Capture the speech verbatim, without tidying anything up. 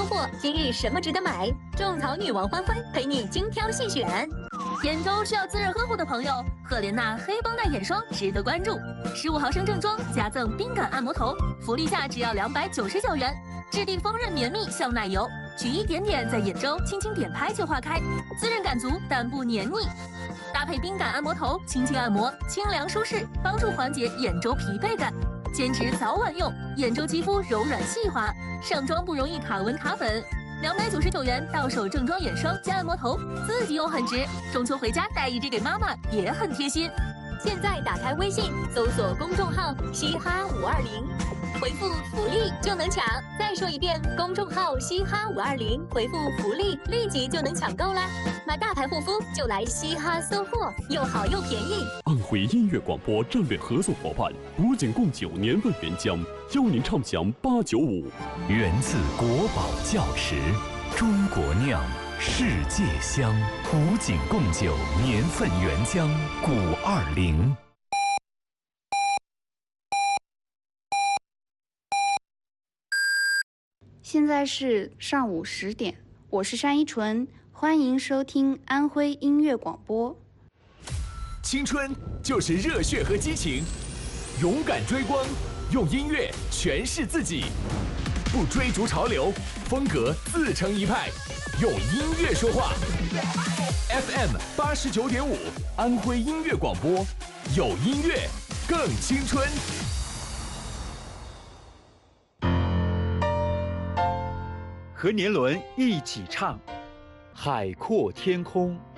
搜货，今日什么值得买？种草女王欢欢陪你精挑细选。 眼周需要滋润呵护的朋友，赫莲娜黑绷带眼霜值得关注。十五毫升正装加赠冰感按摩头，福利价只要两百九十九元。质地丰润绵密，像奶油，取一点点在眼周轻轻点拍就化开，滋润感足但不黏腻。搭配冰感按摩头，轻轻按摩，清凉舒适，帮助缓解眼周疲惫感。坚持早晚用，眼周肌肤柔软细滑，上妆不容易卡纹卡粉。两百九十九元到手正装眼霜加按摩头，自己用很值。中秋回家带一支给妈妈也很贴心。 现在打开微信，搜索公众号“嘻哈五二零”，回复福利就能抢。再说一遍，公众号“嘻哈五二零”，回复福利，立即就能抢购啦！买大牌护肤就来嘻哈搜货，又好又便宜。 安徽音乐广播战略合作伙伴古井贡酒年份原浆，邀您畅享八九五。 源自国宝窖池，中国酿，世界香。古井贡酒年份原浆古二零。 现在是上午十点，我是单依纯，欢迎收听安徽音乐广播。 青春就是热血和激情，勇敢追光，用音乐诠释自己，不追逐潮流，风格自成一派，用音乐说话。F M 八十九点五，安徽音乐广播，有音乐更青春。 和年轮一起唱，海阔天空。